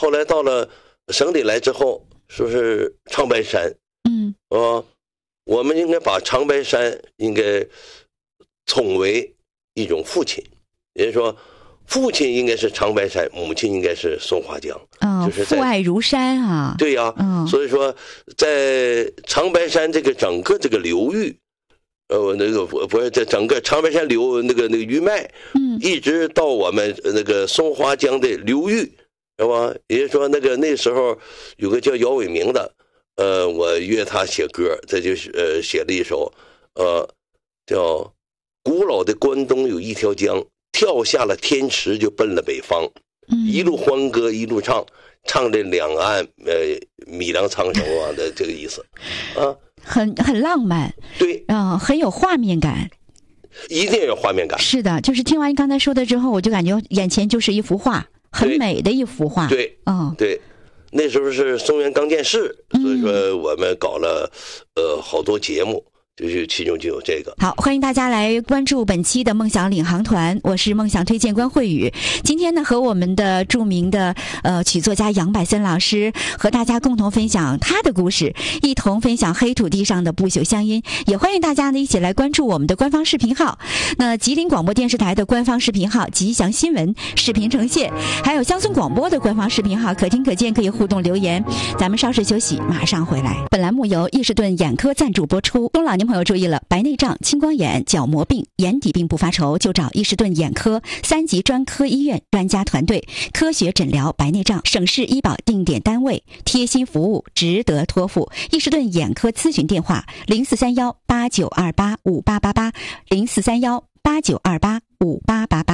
后来到了省里来之后，说是长白山，我们应该把长白山应该称为一种父亲，也就是说父亲应该是长白山，母亲应该是松花江，就是父爱如山啊。 对呀，所以说在长白山这个整个这个流域，那个不是在整个长白山流那个余脉，一直到我们那个松花江的流域，是吧？也就是说那时候有个叫姚伟明的，我约他写歌，这就写了一首，叫古老的关东有一条江，跳下了天池就奔了北方，一路欢歌一路唱，唱这两岸米粮苍生啊的这个意思啊， 很浪漫， 对， 很有画面感， 一定要有画面感。 是的，就是听完你刚才说的之后，我就感觉眼前就是一幅画，很美的一幅画。 对，对，那时候是松原刚建市，所以说我们搞了好多节目。就是其中就有这个。 好，欢迎大家来关注本期的梦想领航团，我是梦想推荐官慧宇。今天呢，和我们的著名的曲作家杨百森老师和大家共同分享他的故事，一同分享黑土地上的不朽乡音。也欢迎大家呢一起来关注我们的官方视频号，那吉林广播电视台的官方视频号吉祥新闻视频呈现，还有乡村广播的官方视频号，可听可见，可以互动留言。咱们稍事休息，马上回来。本栏目由伊士顿眼科赞助播出。中老年朋友注意了，白内障、青光眼、角膜病、眼底病不发愁，就找伊士顿眼科3级专科医院专家团队，科学诊疗白内障，省市医保定点单位，贴心服务，值得托付。伊士顿眼科咨询电话：043189285888，043189285888。